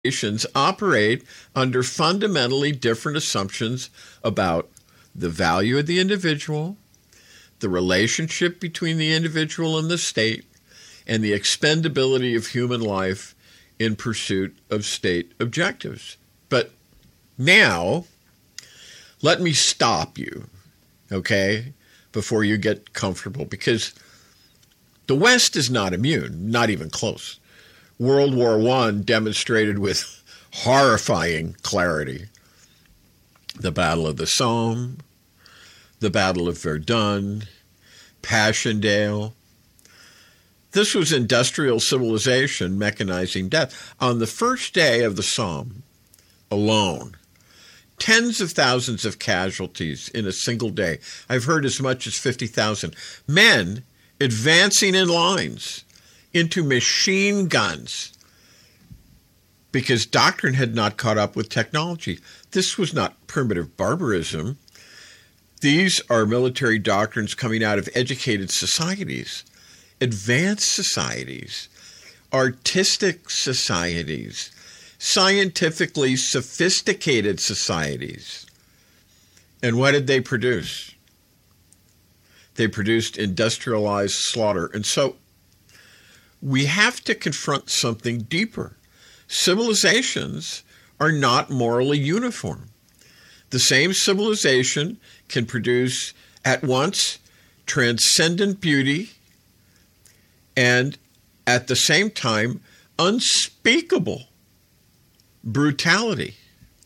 Nations operate under fundamentally different assumptions about the value of the individual, the relationship between the individual and the state, and the expendability of human life in pursuit of state objectives. But now, let me stop you, okay, before you get comfortable, because the West is not immune, not even close. World War I demonstrated with horrifying clarity the Battle of the Somme, the Battle of Verdun, Passchendaele. This was industrial civilization mechanizing death. On the first day of the Somme alone, tens of thousands of casualties in a single day. I've heard as much as 50,000. Men advancing in lines into machine guns because doctrine had not caught up with technology. This was not primitive barbarism. These are military doctrines coming out of educated societies, advanced societies, artistic societies, scientifically sophisticated societies. And what did they produce? They produced industrialized slaughter. And so we have to confront something deeper. Civilizations are not morally uniform. The same civilization can produce at once transcendent beauty and at the same time unspeakable brutality.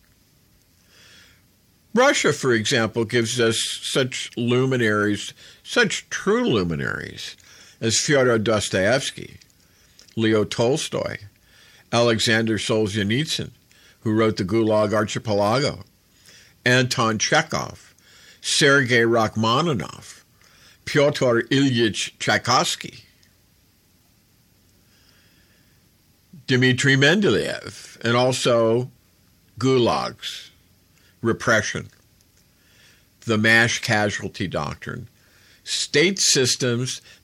Russia, for example, gives us such luminaries, such true luminaries as Fyodor Dostoevsky, Leo Tolstoy, Alexander Solzhenitsyn, who wrote the Gulag Archipelago, Anton Chekhov, Sergei Rachmaninoff, Pyotr Ilyich Tchaikovsky, Dmitry Mendeleev, and also gulags, repression, the mass casualty doctrine, state systems